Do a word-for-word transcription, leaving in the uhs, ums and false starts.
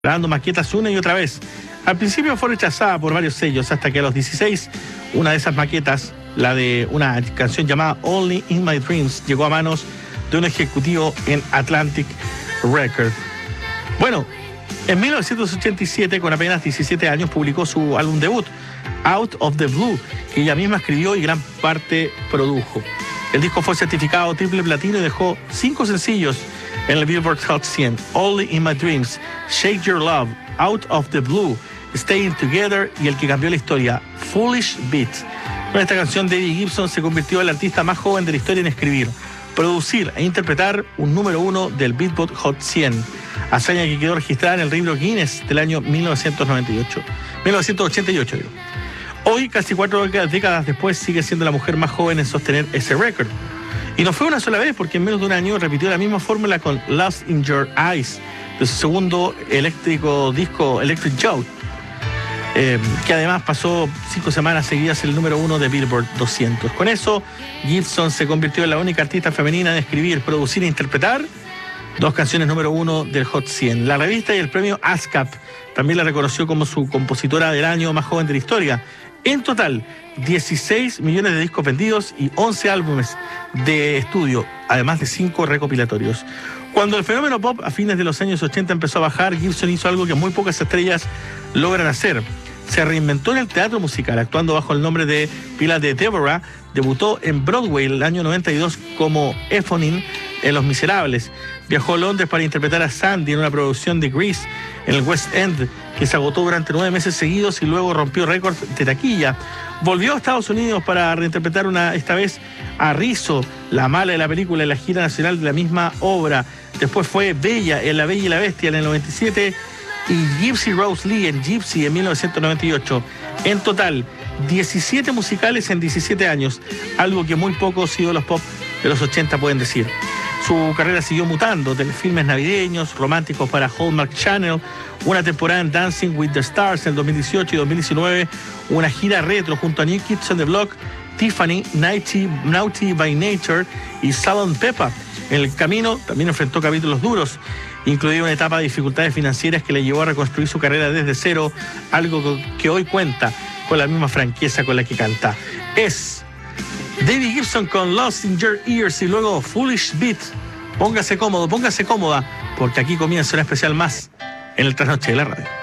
grabando maquetas una y otra vez. Al principio fue rechazada por varios sellos, hasta que a los dieciséis, una de esas maquetas, la de una canción llamada Only in My Dreams, llegó a manos de un ejecutivo en Atlantic Records. Bueno, en mil novecientos ochenta y siete, con apenas diecisiete años, publicó su álbum debut, Out of the Blue, que ella misma escribió y gran parte produjo. El disco fue certificado triple platino y dejó cinco sencillos en el Billboard Hot cien: Only in My Dreams, Shake Your Love, Out of the Blue, Staying Together y el que cambió la historia, Foolish Beat. Con esta canción, Debbie Gibson se convirtió en la artista más joven de la historia en escribir, producir e interpretar un número uno del Billboard Hot cien, hazaña que quedó registrada en el libro Guinness del año mil novecientos noventa y ocho, mil novecientos ochenta y ocho. Digo. Hoy, casi cuatro décadas después, sigue siendo la mujer más joven en sostener ese récord. Y no fue una sola vez, porque en menos de un año repitió la misma fórmula con Lost in Your Eyes, de su segundo eléctrico disco Electric Joe, eh, que además pasó cinco semanas seguidas el número uno de Billboard doscientos. Con eso, Gibson se convirtió en la única artista femenina en escribir, producir e interpretar dos canciones número uno del Hot cien. La revista y el premio ASCAP también la reconoció como su compositora del año más joven de la historia. En total, dieciséis millones de discos vendidos y once álbumes de estudio, además de cinco recopilatorios. Cuando el fenómeno pop a fines de los años ochenta empezó a bajar, Gibson hizo algo que muy pocas estrellas logran hacer. Se reinventó en el teatro musical, actuando bajo el nombre de pila de Deborah. Debutó en Broadway el año noventa y dos como Ephonine en Los Miserables. Viajó a Londres para interpretar a Sandy en una producción de Grease en el West End, que se agotó durante nueve meses seguidos y luego rompió récords de taquilla. Volvió a Estados Unidos para reinterpretar una, esta vez a Rizzo, la mala de la película, en la gira nacional de la misma obra. Después fue Bella en La Bella y la Bestia en el noventa y siete y Gypsy Rose Lee en Gypsy en mil novecientos noventa y ocho. En total, diecisiete musicales en diecisiete años, algo que muy pocos ídolos pop de los ochenta pueden decir. Su carrera siguió mutando, telefilmes navideños, románticos para Hallmark Channel, una temporada en Dancing with the Stars en dos mil dieciocho y dos mil diecinueve, una gira retro junto a New Kids on the Block, Tiffany, Naughty, Naughty by Nature y Salt and Pepper. En el camino también enfrentó capítulos duros, incluida una etapa de dificultades financieras que le llevó a reconstruir su carrera desde cero, algo que hoy cuenta con la misma franqueza con la que canta. Es Debbie Gibson con Lost in Your Ears y luego Foolish Beat. Póngase cómodo, póngase cómoda, porque aquí comienza una especial más en el Trasnoche de la Radio.